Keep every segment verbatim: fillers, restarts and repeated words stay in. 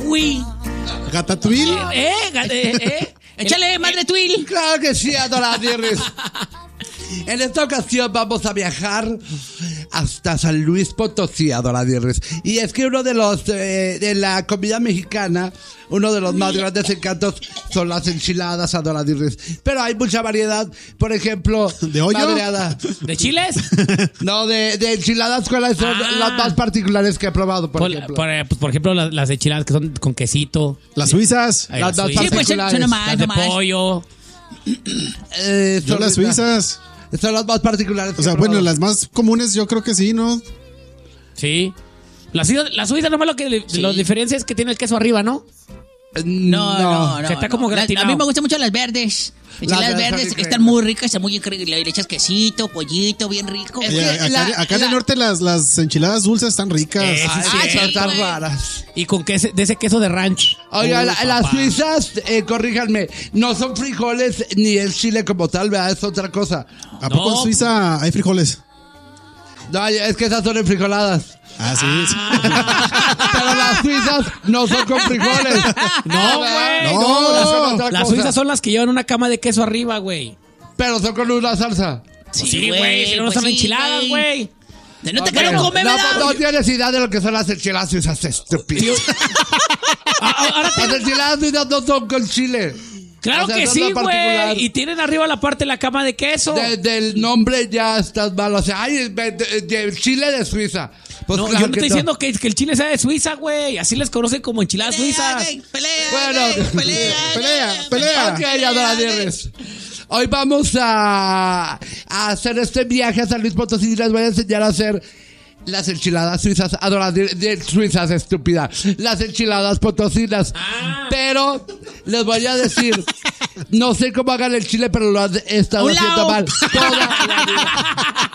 güey. ¿Gatatuil? ¿Eh? ¿Eh? ¿Eh? Échale, madre Twill. Claro que sí, adoradierres. En esta ocasión vamos a viajar hasta San Luis Potosí, adoradierres. Y es que uno de los, eh, de la comida mexicana, uno de los más grandes encantos son las enchiladas, adoradierres. Pero hay mucha variedad, por ejemplo... ¿De hoyo? Madreada. ¿De chiles? No, de, de enchiladas, ¿cuáles son Ah. las más particulares que he probado, por, Por, ejemplo? por, eh, pues, por ejemplo, las, las enchiladas que son con quesito. Las suizas. Ay, Las las dos suizas. Sí, pues, Las son de nomás, nomás. pollo. Eh, Yo son las ricas. suizas. Son las más particulares. O que sea, he bueno, probado. las más comunes yo creo que sí, ¿no? Sí. La suiza, la suiza nomás lo que le- Sí. lo diferencia es que tiene el queso arriba, ¿no? No, no, no. Que está no. como Las- gratinado. A mí me gustan mucho las verdes. Las Las verdes verdes son que ricas. están muy ricas, están muy increíbles. Le echas quesito, pollito, bien rico. Es Oye, que acá la- acá en la- el norte las, las enchiladas dulces están ricas. Eh, Ay, sí, sí, sí, están güey. raras. Y con que ese- de ese queso de ranch. Oiga, Uh, la- las papá. suizas, eh, corríjanme, no son frijoles ni el chile como tal, ¿verdad? Es otra cosa. ¿A poco No. en Suiza hay frijoles? No, es que esas son enfrijoladas. Ah, sí. Pero las suizas no son con frijoles. No, ¿verdad? güey, no. las son otra Las cosa. suizas son las que llevan una cama de queso arriba, güey. Pero son con una salsa. Sí, güey. Si no, no pues son sí, enchiladas, güey. De no te Ok. quiero comer, no, ¿verdad? no tienes idea de lo que son las enchiladas suizas, estúpido. Ah, ah, Ahora Las te- enchiladas suizas no son con chile. Claro O sea, que son sí, lo particular. güey. Y tienen arriba la parte de la cama de queso. Desde el nombre ya estás mal. O sea, ay, de, de- de chile de Suiza. Pues no, claro yo no que estoy diciendo que, que el chile sea de Suiza, güey. Así les conocen como enchiladas Pelea, suizas. güey, pelea, Bueno, güey, pelea, pelea, pelea. Ok, adoradores. Hoy vamos a, a hacer este viaje a San Luis Potosí y les voy a enseñar a hacer las enchiladas suizas, adoradores, de suizas, estúpida. Las enchiladas potosinas. Ah. Pero les voy a decir, no sé cómo hagan el chile, pero lo han estado Un haciendo lao. mal toda la vida.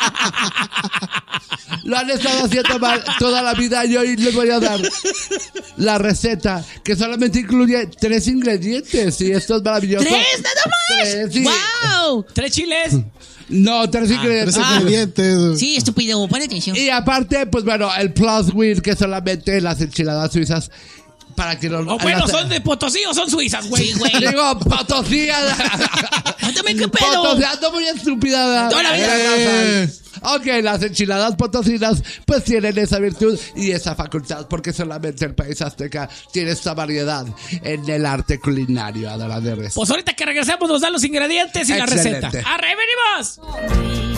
Lo han estado haciendo mal toda la vida y hoy les voy a dar la receta que solamente incluye tres ingredientes y esto es maravilloso. ¿Tres nada más? Tres, sí. ¡Wow! Tres chiles. No, tres ingredientes. Tres ingredientes. Sí, estúpido, pon atención. Y aparte, pues bueno, el plus win que solamente las enchiladas suizas para que no... O bueno, las- ¿son de Potosí o son suizas, güey? Sí, güey. Digo, Potosí. Cuéntame qué pedo. Potosí, ando muy estúpida, ¿verdad? Toda la vida. Eh. Ok, las enchiladas potosinas pues tienen esa virtud y esa facultad porque solamente el país azteca tiene esta variedad en el arte culinario, adoradores. Pues ahorita que regresemos nos dan los ingredientes y la Excelente. receta. ¡Arre, venimos!